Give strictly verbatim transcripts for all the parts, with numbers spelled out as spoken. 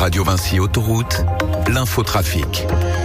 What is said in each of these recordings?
Radio Vinci Autoroute, l'infotrafic.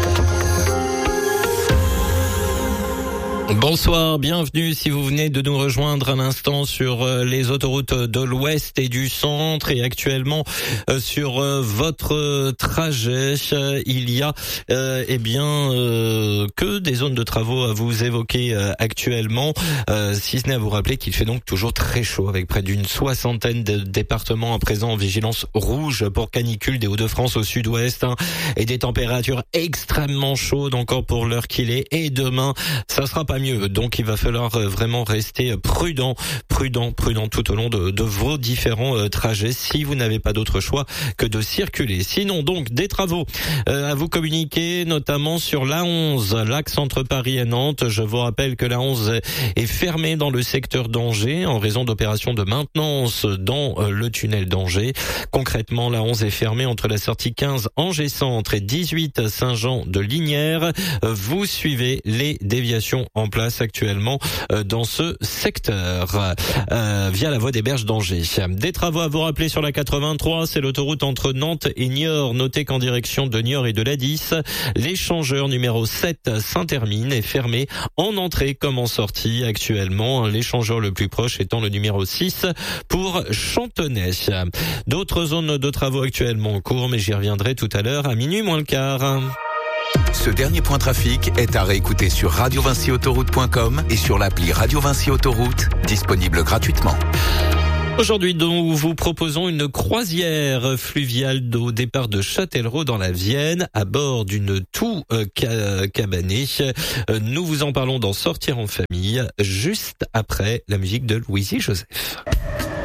Bonsoir, bienvenue si vous venez de nous rejoindre à l'instant sur les autoroutes de l'Ouest et du Centre et actuellement sur votre trajet. Il y a euh, eh bien euh, que des zones de travaux à vous évoquer euh, actuellement, euh, si ce n'est à vous rappeler qu'il fait donc toujours très chaud avec près d'une soixantaine de départements à présent en vigilance rouge pour canicule des Hauts-de-France au sud-ouest hein, et des températures extrêmement chaudes encore pour l'heure qu'il est et demain ça sera pas mieux. Donc il va falloir vraiment rester prudent, prudent, prudent tout au long de, de vos différents euh, trajets si vous n'avez pas d'autre choix que de circuler. Sinon donc des travaux euh, à vous communiquer, notamment sur l'A onze, l'axe entre Paris et Nantes. Je vous rappelle que l'A onze est fermée dans le secteur d'Angers en raison d'opérations de maintenance dans euh, le tunnel d'Angers. Concrètement, l'A onze est fermée entre la sortie quinze Angers Centre et dix-huit Saint-Jean de Lignières. Euh, vous suivez les déviations en place actuellement euh, dans ce secteur euh, via la voie des Berges d'Angers. Des travaux à vous rappeler sur la quatre-vingt-trois, c'est l'autoroute entre Nantes et Niort. Notez qu'en direction de Niort et de l'A dix, l'échangeur numéro sept Saint-Hermine est fermé en entrée comme en sortie actuellement. L'échangeur le plus proche étant le numéro six pour Chantenay. D'autres zones de travaux actuellement en cours, mais j'y reviendrai tout à l'heure à minuit moins le quart. Ce dernier point trafic est à réécouter sur radio vinci autoroute point com et sur l'appli Radio Vinci Autoroute, disponible gratuitement. Aujourd'hui, nous vous proposons une croisière fluviale au départ de Châtellerault dans la Vienne à bord d'une toux euh, cabanée. Euh, nous vous en parlons dans Sortir en famille, juste après la musique de Louisie Joseph.